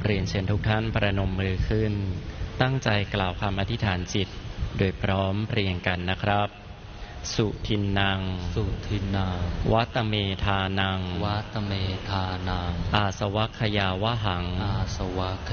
เรียนเชิญทุกท่านประนมมือขึ้นตั้งใจกล่าวคำอธิษฐานจิตโดยพร้อมเพรียงกันนะครับสุทินนังสุทินังวัตเมธานังวัตเมธานังอาสวัคยาวหังอาสวัค